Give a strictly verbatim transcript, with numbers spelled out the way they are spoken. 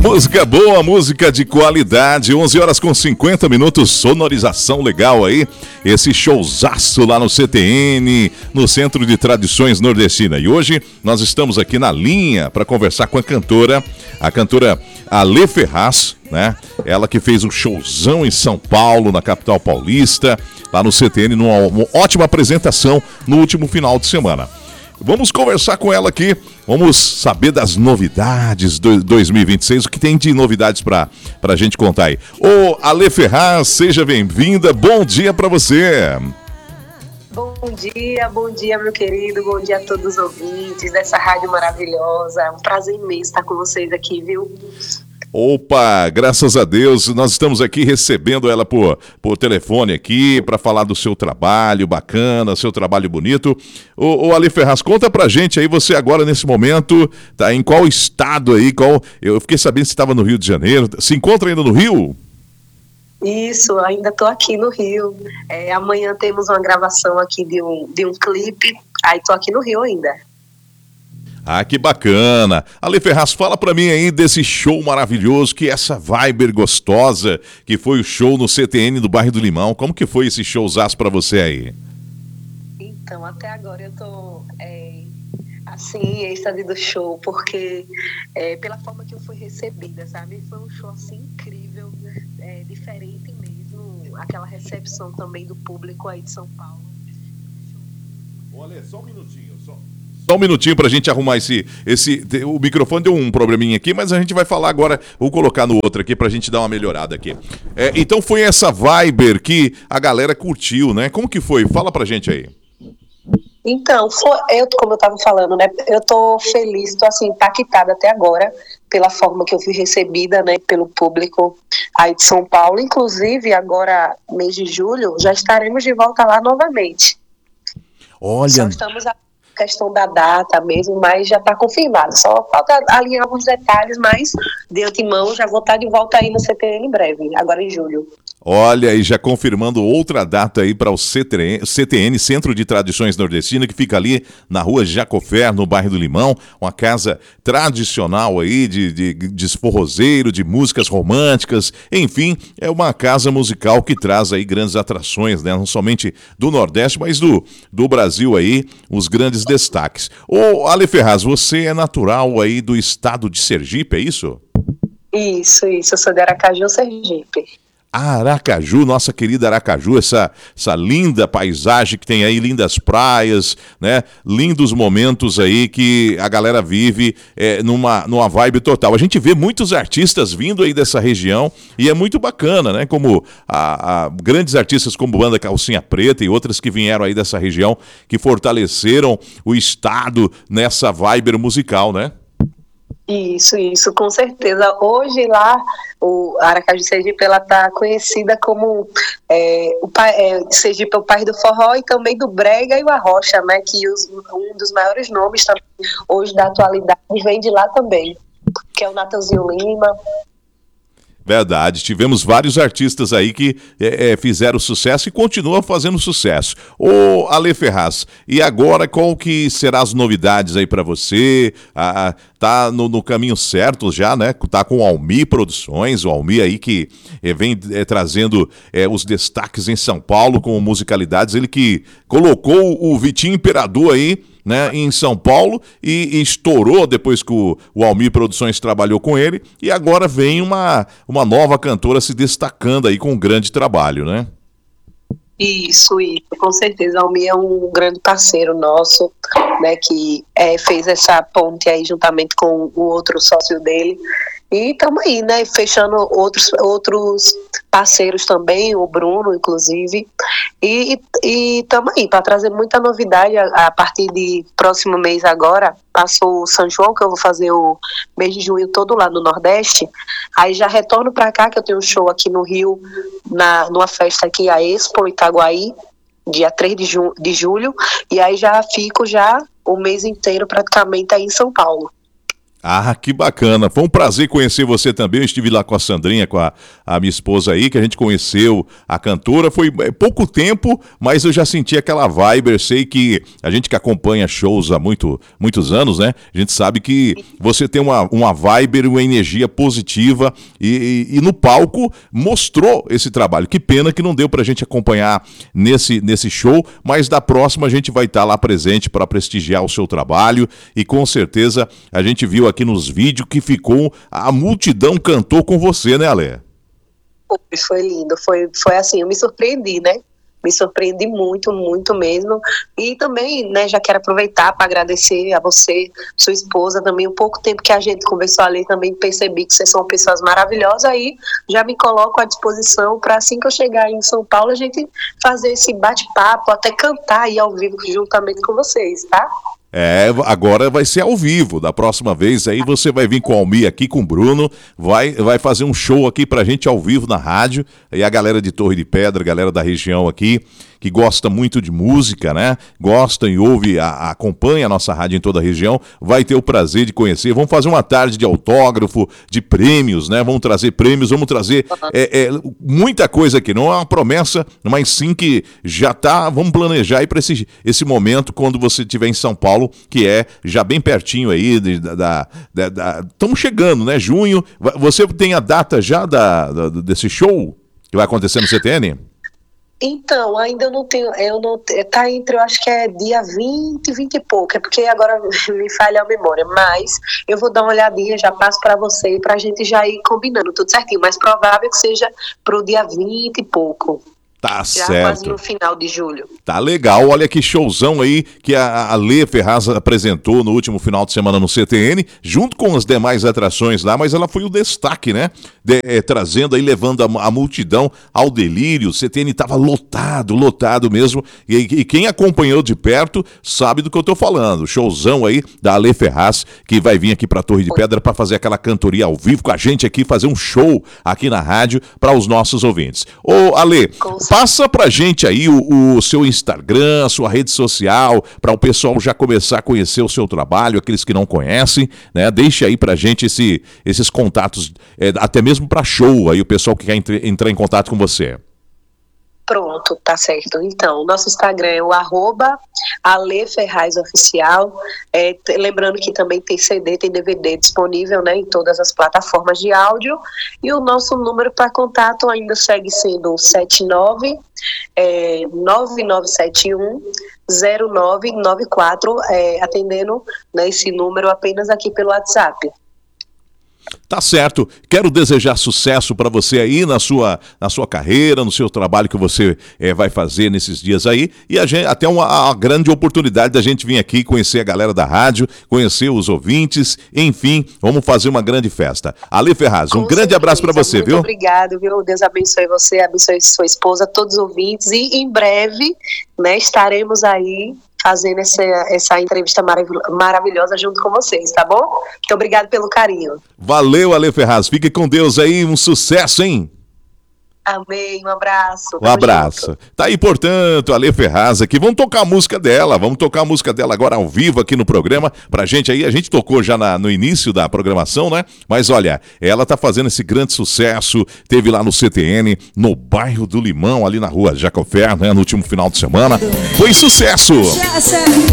Música boa, música de qualidade, onze horas com cinquenta minutos, sonorização legal aí, esse showzaço lá no C T N, no Centro de Tradições Nordestina. E hoje nós estamos aqui na linha para conversar com a cantora, a cantora Ale Ferraz, né? Ela que fez um showzão em São Paulo, na capital paulista, lá no C T N, numa uma ótima apresentação no último final de semana. Vamos conversar com ela aqui, vamos saber das novidades do dois mil e vinte e seis, o que tem de novidades para a gente contar aí. Ô, Ale Ferraz, seja bem-vinda, bom dia para você. Bom dia, bom dia, meu querido, bom dia a todos os ouvintes dessa rádio maravilhosa, é um prazer imenso estar com vocês aqui, viu? Opa, graças a Deus, nós estamos aqui recebendo ela por, por telefone aqui para falar do seu trabalho bacana, seu trabalho bonito. Ô, ô Ale Ferraz, conta pra gente aí, você agora nesse momento, tá em qual estado aí, qual, eu fiquei sabendo que você estava no Rio de Janeiro, se encontra ainda no Rio? Isso, ainda estou aqui no Rio, é, amanhã temos uma gravação aqui de um, de um clipe, aí estou aqui no Rio ainda. Ah, que bacana. Ale Ferraz, fala pra mim aí desse show maravilhoso, que é essa vibe gostosa, que foi o show no C T N do bairro do Limão. Como que foi esse showzaço pra você aí? Então, até agora eu tô, é, assim, em êxtase do show, porque é, pela forma que eu fui recebida, sabe? Foi um show, assim, incrível, é, diferente mesmo, aquela recepção também do público aí de São Paulo. Olha, só um minutinho, só... Só um minutinho pra gente arrumar esse, esse... O microfone deu um probleminha aqui, mas a gente vai falar agora, vou colocar no outro aqui pra gente dar uma melhorada aqui. É, então foi essa vibe que a galera curtiu, né? Como que foi? Fala pra gente aí. Então, foi, eu, como eu tava falando, né? Eu tô feliz, tô assim, impactada até agora pela forma que eu fui recebida, né? Pelo público aí de São Paulo. Inclusive, agora, mês de julho, já estaremos de volta lá novamente. Olha... Só estamos... A... questão da data mesmo, mas já está confirmado. Só falta alinhar alguns detalhes, mas de antemão já vou estar de volta aí no C T N em breve, agora em julho. Olha, e já confirmando outra data aí para o C T N, Centro de Tradições Nordestina, que fica ali na rua Jacofer, no bairro do Limão, uma casa tradicional aí de, de, de forrozeiro, de músicas românticas, enfim, é uma casa musical que traz aí grandes atrações, né? Não somente do Nordeste, mas do, do Brasil aí, os grandes destaques. Ô, Ale Ferraz, você é natural aí do estado de Sergipe, é isso? Isso, isso, eu sou de Aracaju, Sergipe. Aracaju, nossa querida Aracaju, essa, essa linda paisagem que tem aí, lindas praias, né? Lindos momentos aí que a galera vive é, numa, numa vibe total. A gente vê muitos artistas vindo aí dessa região e é muito bacana, né? Como a, a, grandes artistas como Banda Calcinha Preta e outras que vieram aí dessa região, que fortaleceram o estado nessa vibe musical, né? Isso, isso, com certeza. Hoje lá, o Aracaju Sergipe, ela está conhecida como é, o pai, é, Sergipe é o pai do forró e também do brega e o arrocha, né? Que os, um dos maiores nomes também, hoje da atualidade vem de lá também, que é o Natanzinho Lima. Verdade, tivemos vários artistas aí que é, é, fizeram sucesso e continuam fazendo sucesso. Ô, Ale Ferraz, e agora qual que serão as novidades aí para você? Ah, tá no, no caminho certo já, né? Tá com o Almi Produções, o Almi aí que é, vem é, trazendo é, os destaques em São Paulo com musicalidades, ele que colocou o Vitinho Imperador aí, né, em São Paulo e, e estourou depois que o, o Almi Produções trabalhou com ele e agora vem uma, uma nova cantora se destacando aí com um grande trabalho, né? Isso, isso, com certeza. O Almi é um grande parceiro nosso, né, que é, fez essa ponte aí juntamente com o outro sócio dele. E estamos aí, né, fechando outros, outros parceiros também, o Bruno, inclusive. E estamos aí para trazer muita novidade a, a partir de próximo mês agora. Passou o São João, que eu vou fazer o mês de junho todo lá no Nordeste. Aí já retorno para cá, que eu tenho um show aqui no Rio, na, numa festa aqui, a Expo Itaguaí, dia três de, ju- de julho. E aí já fico já o mês inteiro praticamente aí em São Paulo. Ah, que bacana. Foi um prazer conhecer você também. Eu estive lá com a Sandrinha, com a, a minha esposa aí, que a gente conheceu a cantora. Foi pouco tempo, mas eu já senti aquela vibe. Eu sei que a gente que acompanha shows há muito, muitos anos, né? A gente sabe que você tem uma, uma vibe, uma energia positiva e, e, e no palco mostrou esse trabalho. Que pena que não deu pra gente acompanhar nesse, nesse show, mas da próxima a gente vai estar lá presente para prestigiar o seu trabalho e com certeza a gente viu aqui aqui nos vídeos que ficou, a multidão cantou com você, né, Ale? Foi lindo, foi, foi assim, eu me surpreendi, né? Me surpreendi muito, muito mesmo. E também, né, já quero aproveitar para agradecer a você, sua esposa também. O pouco tempo que a gente conversou ali, também percebi que vocês são pessoas maravilhosas. Aí já me coloco à disposição para assim que eu chegar em São Paulo, a gente fazer esse bate-papo, até cantar aí ao vivo juntamente com vocês, tá? É, agora vai ser ao vivo. Da próxima vez aí você vai vir com o Almir aqui, com o Bruno, vai, vai fazer um show aqui pra gente ao vivo na rádio. E a galera de Torre de Pedra, a galera da região aqui, que gosta muito de música, né? Gosta e ouve, a, acompanha a nossa rádio em toda a região, vai ter o prazer de conhecer. Vamos fazer uma tarde de autógrafo, de prêmios, né? Vamos trazer prêmios, vamos trazer é, é, muita coisa aqui. Não é uma promessa, mas sim que já tá, vamos planejar aí para esse, esse momento quando você estiver em São Paulo, que é já bem pertinho aí, da, da, da, estamos chegando, né? Junho. Você tem a data já da, da, desse show que vai acontecer no C T N? Então, ainda eu não tenho, eu não, tá entre, eu acho que é dia vinte, vinte e pouco, é porque agora me falha a memória, mas eu vou dar uma olhadinha, já passo para você, pra gente já ir combinando tudo certinho, mas provável que seja pro dia vinte e pouco. Tá já certo. Quase no final de julho. Tá legal, olha que showzão aí que a Ale Ferraz apresentou no último final de semana no C T N, junto com as demais atrações lá, mas ela foi o destaque, né? De, é, trazendo aí, levando a, a multidão ao delírio. O C T N tava lotado, lotado mesmo, e, e quem acompanhou de perto sabe do que eu tô falando. Showzão aí da Ale Ferraz, que vai vir aqui pra Torre de Pedra para fazer aquela cantoria ao vivo com a gente aqui, fazer um show aqui na rádio para os nossos ouvintes. Ô Ale, passa pra gente aí o, o seu Instagram, a sua rede social, para o pessoal já começar a conhecer o seu trabalho, aqueles que não conhecem, né? Deixa aí pra gente esse, esses contatos, é, até mesmo pra show, aí o pessoal que quer entre, entrar em contato com você. Pronto, tá certo. Então, nosso Instagram é o arroba Ale Ferraz Oficial. É, t- lembrando que também tem C D, tem D V D disponível, né, em todas as plataformas de áudio. E o nosso número para contato ainda segue sendo o setenta e nove, é, nove nove sete um, zero nove nove quatro, é, atendendo, né, esse número apenas aqui pelo WhatsApp. Tá certo. Quero desejar sucesso para você aí na sua, na sua carreira, no seu trabalho que você é, vai fazer nesses dias aí. E a gente, até uma, uma grande oportunidade da gente vir aqui conhecer a galera da rádio, conhecer os ouvintes. Enfim, vamos fazer uma grande festa. Ale Ferraz, um Com grande certeza. Abraço para você, Muito viu? Obrigado, viu? Deus abençoe você, abençoe sua esposa, todos os ouvintes. E em breve, né, estaremos aí fazendo essa, essa entrevista marav- maravilhosa junto com vocês, tá bom? Muito obrigado pelo carinho. Valeu, Ale Ferraz. Fique com Deus aí, um sucesso, hein? Amém, um abraço. Um abraço. Junto. Tá aí, portanto, Ale Ferraz aqui. Vamos tocar a música dela, vamos tocar a música dela agora ao vivo aqui no programa, pra gente aí. A gente tocou já na, no início da programação, né? Mas olha, ela tá fazendo esse grande sucesso, teve lá no C T N, no bairro do Limão, ali na rua Jacofé, né? No último final de semana. Foi sucesso!